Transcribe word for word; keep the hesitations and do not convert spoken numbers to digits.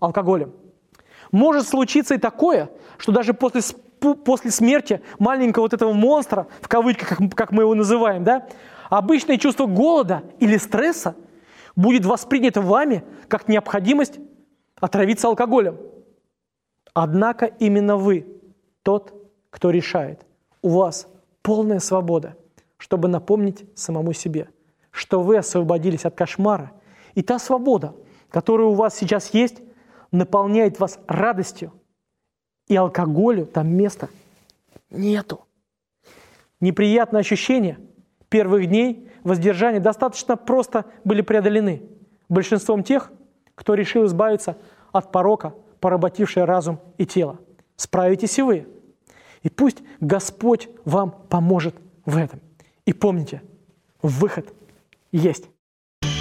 алкоголем. Может случиться и такое, что даже после, после смерти маленького вот этого монстра, в кавычках, как, как мы его называем, да, обычное чувство голода или стресса будет воспринято вами как необходимость отравиться алкоголем. Однако именно вы тот, кто решает. У вас полная свобода, чтобы напомнить самому себе, что вы освободились от кошмара, и та свобода, которая у вас сейчас есть, наполняет вас радостью, и алкоголю там места нету. Неприятные ощущения первых дней воздержания достаточно просто были преодолены большинством тех, кто решил избавиться от порока, поработивший разум и тело. Справитесь и вы. И пусть Господь вам поможет в этом. И помните, выход есть.